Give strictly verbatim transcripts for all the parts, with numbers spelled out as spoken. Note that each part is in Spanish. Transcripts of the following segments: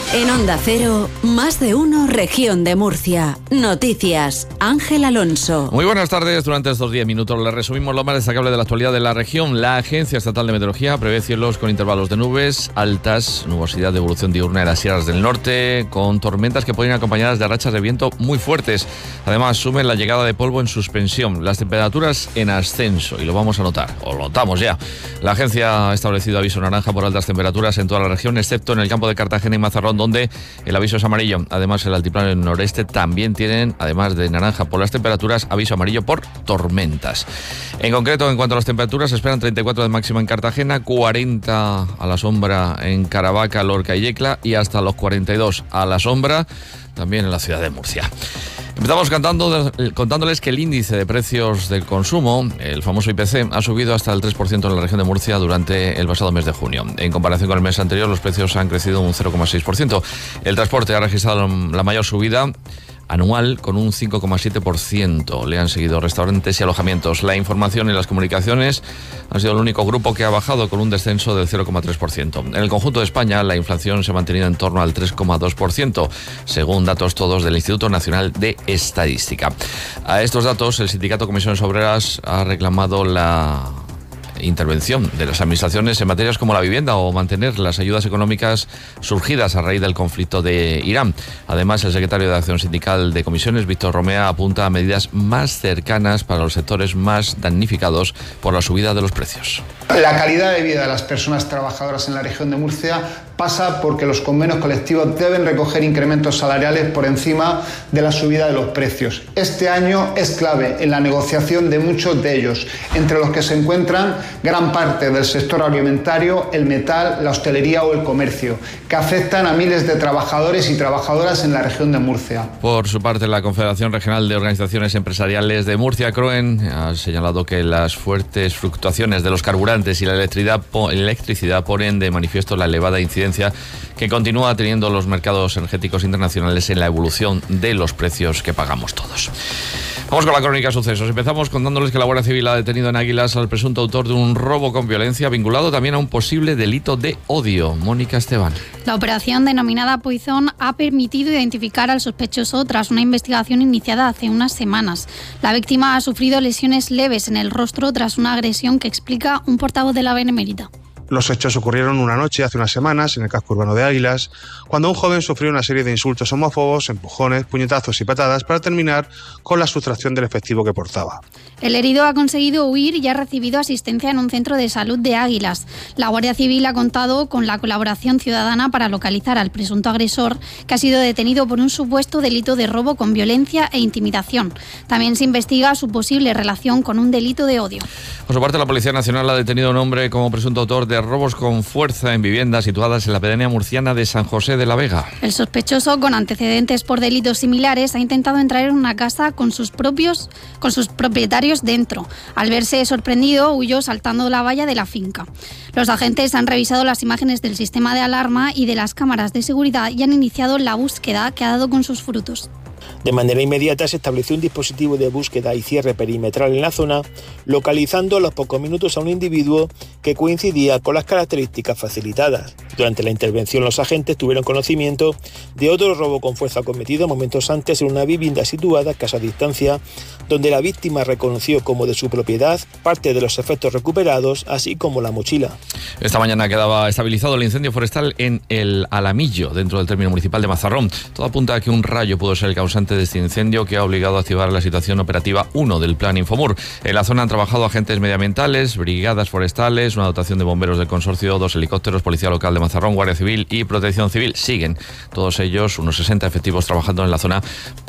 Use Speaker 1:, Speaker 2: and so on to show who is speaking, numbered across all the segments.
Speaker 1: En Onda Cero, más de uno, Región de Murcia. Noticias, Ángel Alonso.
Speaker 2: Muy buenas tardes. Durante estos diez minutos les resumimos lo más destacable de la actualidad de la región. La Agencia Estatal de Meteorología prevé cielos con intervalos de nubes altas, nubosidad de evolución diurna en las sierras del norte, con tormentas que pueden ir acompañadas de rachas de viento muy fuertes. Además, sumen la llegada de polvo en suspensión, las temperaturas en ascenso, y lo vamos a notar, o lo notamos ya. La agencia ha establecido aviso naranja por altas temperaturas en toda la región, excepto en el campo de Cartagena y Mazarrón, donde el aviso es amarillo. Además, el altiplano del noreste también tienen, además de naranja por las temperaturas, aviso amarillo por tormentas. En concreto, en cuanto a las temperaturas, se esperan treinta y cuatro de máxima en Cartagena, cuarenta a la sombra en Caravaca, Lorca y Yecla, y hasta los cuarenta y dos a la sombra también en la ciudad de Murcia. Empezamos cantando, contándoles que el índice de precios del consumo, el famoso I P C, ha subido hasta el tres por ciento en la región de Murcia durante el pasado mes de junio. En comparación con el mes anterior, los precios han crecido un cero coma seis por ciento. El transporte ha registrado la mayor subida anual con un cinco coma siete por ciento. Le han seguido restaurantes y alojamientos. La información y las comunicaciones han sido el único grupo que ha bajado con un descenso del cero coma tres por ciento. En el conjunto de España, la inflación se ha mantenido en torno al tres coma dos por ciento, según datos todos del Instituto Nacional de Estadística. A estos datos, el sindicato Comisiones Obreras ha reclamado la intervención de las administraciones en materias como la vivienda o mantener las ayudas económicas surgidas a raíz del conflicto de Irán. Además, el secretario de Acción Sindical de Comisiones, Víctor Romea, apunta a medidas más cercanas para los sectores más damnificados por la subida de los precios.
Speaker 3: La calidad de vida de las personas trabajadoras en la región de Murcia pasa porque los convenios colectivos deben recoger incrementos salariales por encima de la subida de los precios. Este año es clave en la negociación de muchos de ellos, entre los que se encuentran gran parte del sector alimentario, el metal, la hostelería o el comercio, que afectan a miles de trabajadores y trabajadoras en la región de Murcia.
Speaker 2: Por su parte, la Confederación Regional de Organizaciones Empresariales de Murcia, CROEN, ha señalado que las fuertes fluctuaciones de los carburantes y la electricidad, electricidad ponen de manifiesto la elevada incidencia que continúa teniendo los mercados energéticos internacionales en la evolución de los precios que pagamos todos. Vamos con la crónica de sucesos. Empezamos contándoles que la Guardia Civil ha detenido en Águilas al presunto autor de un robo con violencia vinculado también a un posible delito de odio. Mónica Esteban.
Speaker 4: La operación denominada Poizón ha permitido identificar al sospechoso tras una investigación iniciada hace unas semanas. La víctima ha sufrido lesiones leves en el rostro tras una agresión que explica un portavoz de la Benemérita.
Speaker 5: Los hechos ocurrieron una noche hace unas semanas en el casco urbano de Águilas, cuando un joven sufrió una serie de insultos homófobos, empujones, puñetazos y patadas para terminar con la sustracción del efectivo que portaba.
Speaker 4: El herido ha conseguido huir y ha recibido asistencia en un centro de salud de Águilas. La Guardia Civil ha contado con la colaboración ciudadana para localizar al presunto agresor, que ha sido detenido por un supuesto delito de robo con violencia e intimidación. También se investiga su posible relación con un delito de odio.
Speaker 2: Por su parte, la Policía Nacional ha detenido a un hombre como presunto autor de robos con fuerza en viviendas situadas en la pedanía murciana de San José de la Vega.
Speaker 4: El sospechoso, con antecedentes por delitos similares, ha intentado entrar en una casa con sus propios, con sus propietarios dentro. Al verse sorprendido, huyó saltando la valla de la finca. Los agentes han revisado las imágenes del sistema de alarma y de las cámaras de seguridad y han iniciado la búsqueda, que ha dado con sus frutos.
Speaker 6: De manera inmediata se estableció un dispositivo de búsqueda y cierre perimetral en la zona, localizando a los pocos minutos a un individuo que coincidía con las características facilitadas. Durante la intervención, los agentes tuvieron conocimiento de otro robo con fuerza cometido momentos antes en una vivienda situada a escasa distancia, donde la víctima reconoció como de su propiedad parte de los efectos recuperados, así como la mochila.
Speaker 2: Esta mañana quedaba estabilizado el incendio forestal en el Alamillo, dentro del término municipal de Mazarrón. Todo apunta a que un rayo pudo ser el causante de este incendio, que ha obligado a activar la situación operativa uno del Plan Infomur. En la zona han trabajado agentes medioambientales, brigadas forestales, una dotación de bomberos del consorcio, dos helicópteros, Policía Local de Mazarrón, Guardia Civil y Protección Civil. Siguen todos ellos, unos sesenta efectivos, trabajando en la zona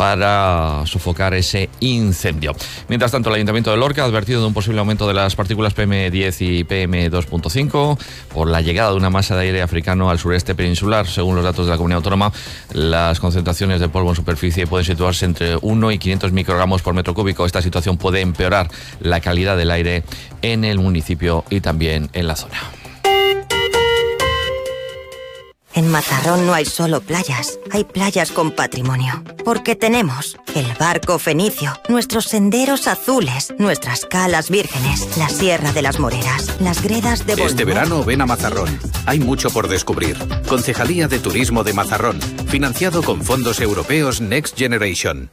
Speaker 2: para sofocar ese incendio. Mientras tanto, el Ayuntamiento de Lorca ha advertido de un posible aumento de las partículas P M diez y P M dos punto cinco por la llegada de una masa de aire africano al sureste peninsular. Según los datos de la comunidad autónoma, las concentraciones de polvo en superficie pueden situarse entre uno y quinientos microgramos por metro cúbico. Esta situación puede empeorar la calidad del aire en el municipio y también en la zona.
Speaker 7: En Mazarrón no hay solo playas, hay playas con patrimonio. Porque tenemos el barco fenicio, nuestros senderos azules, nuestras calas vírgenes, la Sierra de las Moreras, las gredas de Bolívar.
Speaker 8: Este verano ven a Mazarrón. Hay mucho por descubrir. Concejalía de Turismo de Mazarrón. Financiado con fondos europeos Next Generation.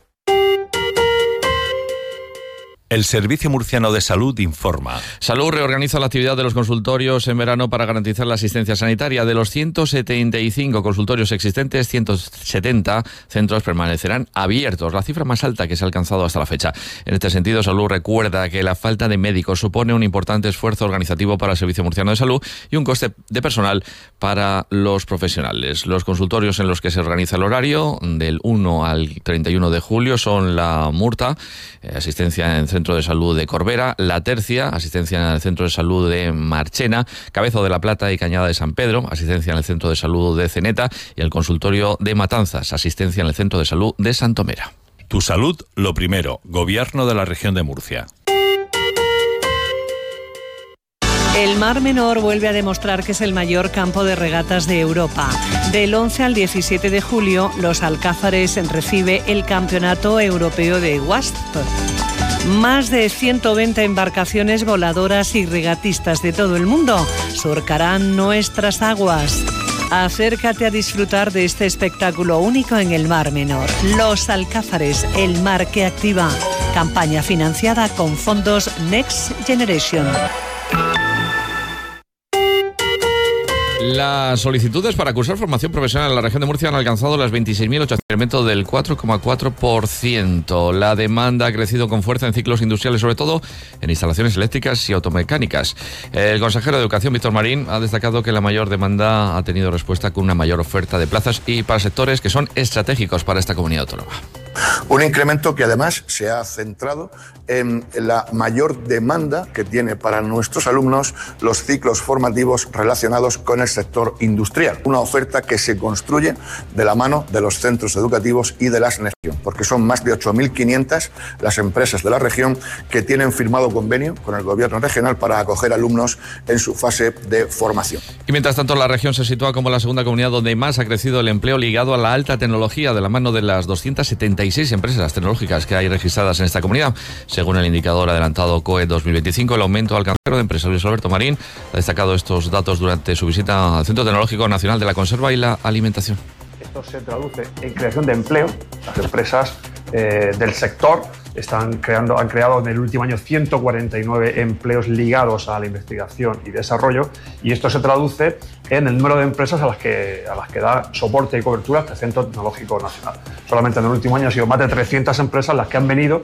Speaker 9: El Servicio Murciano de Salud informa.
Speaker 2: Salud reorganiza la actividad de los consultorios en verano para garantizar la asistencia sanitaria. De los ciento setenta y cinco consultorios existentes, ciento setenta centros permanecerán abiertos, la cifra más alta que se ha alcanzado hasta la fecha. En este sentido, Salud recuerda que la falta de médicos supone un importante esfuerzo organizativo para el Servicio Murciano de Salud y un coste de personal para los profesionales. Los consultorios en los que se organiza el horario del uno al treinta y uno de julio son la Murta, eh, asistencia en Centro de Salud de Corbera, La Tercia, asistencia en el Centro de Salud de Marchena, Cabezo de la Plata y Cañada de San Pedro, asistencia en el Centro de Salud de Ceneta y el consultorio de Matanzas, asistencia en el Centro de Salud de Santomera.
Speaker 9: Tu salud, lo primero. Gobierno de la Región de Murcia.
Speaker 10: El Mar Menor vuelve a demostrar que es el mayor campo de regatas de Europa. Del once al diecisiete de julio, Los Alcázares recibe el Campeonato Europeo de W A S P. Más de ciento veinte embarcaciones voladoras y regatistas de todo el mundo surcarán nuestras aguas. Acércate a disfrutar de este espectáculo único en el Mar Menor. Los Alcázares, el mar que activa. Campaña financiada con fondos Next Generation.
Speaker 2: Las solicitudes para cursar formación profesional en la región de Murcia han alcanzado las veintiséis mil ochocientos, incremento del cuatro coma cuatro por ciento. La demanda ha crecido con fuerza en ciclos industriales, sobre todo en instalaciones eléctricas y automecánicas. El consejero de Educación, Víctor Marín, ha destacado que la mayor demanda ha tenido respuesta con una mayor oferta de plazas y para sectores que son estratégicos para esta comunidad autónoma.
Speaker 11: Un incremento que además se ha centrado en la mayor demanda que tiene para nuestros alumnos los ciclos formativos relacionados con el sector industrial. Una oferta que se construye de la mano de los centros educativos y de las región, porque son más de ocho mil quinientas las empresas de la región que tienen firmado convenio con el gobierno regional para acoger alumnos en su fase de formación.
Speaker 2: Y mientras tanto, la región se sitúa como la segunda comunidad donde más ha crecido el empleo ligado a la alta tecnología, de la mano de las doscientas setenta y seis empresas tecnológicas que hay registradas en esta comunidad. Según el indicador adelantado C O E dos mil veinticinco, el aumento alcanzado de empresarios Alberto Marín ha destacado estos datos durante su visita al Centro Tecnológico Nacional de la Conserva y la Alimentación.
Speaker 12: Esto se traduce en creación de empleo. Las empresas eh, del sector están creando, han creado en el último año ciento cuarenta y nueve empleos ligados a la investigación y desarrollo, y esto se traduce en el número de empresas a las que, a las que da soporte y cobertura este Centro Tecnológico Nacional. Solamente en el último año han sido más de trescientas empresas las que han venido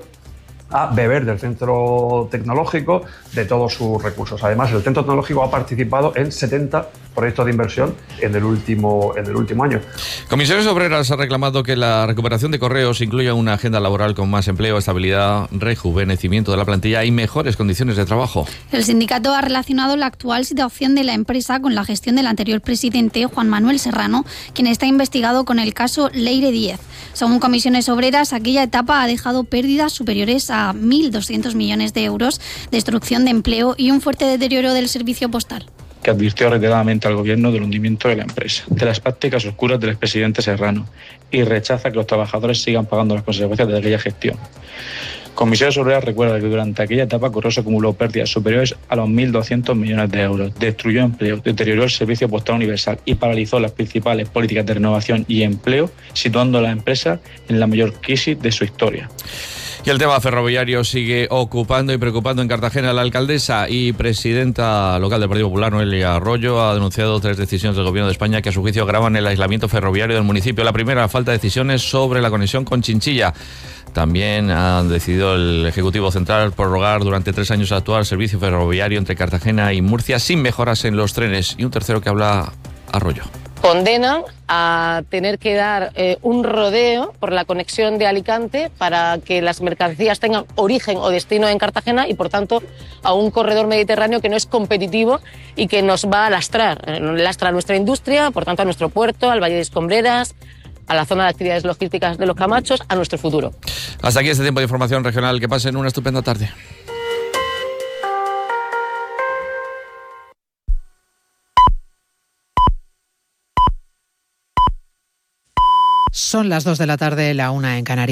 Speaker 12: a beber del centro tecnológico de todos sus recursos. Además, el centro tecnológico ha participado en setenta proyectos de inversión en el último, en el último año.
Speaker 2: Comisiones Obreras ha reclamado que la recuperación de Correos incluya una agenda laboral con más empleo, estabilidad, rejuvenecimiento de la plantilla y mejores condiciones de trabajo.
Speaker 4: El sindicato ha relacionado la actual situación de la empresa con la gestión del anterior presidente, Juan Manuel Serrano, quien está investigado con el caso Leire Díez. Según Comisiones Obreras, aquella etapa ha dejado pérdidas superiores a mil doscientos millones de euros, destrucción de empleo y un fuerte deterioro del servicio postal.
Speaker 13: Que advirtió reiteradamente al gobierno del hundimiento de la empresa, de las prácticas oscuras del expresidente Serrano, y rechaza que los trabajadores sigan pagando las consecuencias de aquella gestión. Comisiones Obreras recuerda que durante aquella etapa Correos acumuló pérdidas superiores a los mil doscientos millones de euros, destruyó empleo, deterioró el servicio postal universal y paralizó las principales políticas de renovación y empleo, situando a la empresa en la mayor crisis de su historia.
Speaker 2: Y el tema ferroviario sigue ocupando y preocupando en Cartagena. La alcaldesa y presidenta local del Partido Popular, Noelia Arroyo, ha denunciado tres decisiones del Gobierno de España que a su juicio agravan el aislamiento ferroviario del municipio. La primera, la falta de decisiones sobre la conexión con Chinchilla. También ha decidido el Ejecutivo Central prorrogar durante tres años el actual servicio ferroviario entre Cartagena y Murcia sin mejoras en los trenes. Y un tercero que habla Arroyo.
Speaker 14: Condenan a tener que dar eh, un rodeo por la conexión de Alicante para que las mercancías tengan origen o destino en Cartagena y, por tanto, a un corredor mediterráneo que no es competitivo y que nos va a lastrar. Lastra a nuestra industria, por tanto, a nuestro puerto, al Valle de Escombreras, a la zona de actividades logísticas de los Camachos, a nuestro futuro.
Speaker 2: Hasta aquí este tiempo de información regional. Que pasen una estupenda tarde.
Speaker 15: Son las dos de la tarde, la una en Canarias.